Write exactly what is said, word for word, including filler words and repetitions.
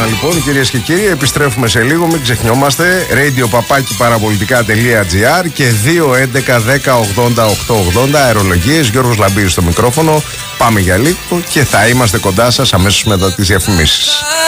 λοιπόν, κυρίες και κύριοι. Επιστρέφουμε σε λίγο, μην ξεχνιόμαστε. radio παπάκι παραπολιτικά τελεία τζι άρ και δύο έντεκα δέκα ογδόντα οκτακόσια ογδόντα. Αερολογίες, Γιώργος Λαμπύρης στο μικρόφωνο. Πάμε για λίγο και θα είμαστε κοντά σας αμέσως μετά τις διαφημίσεις.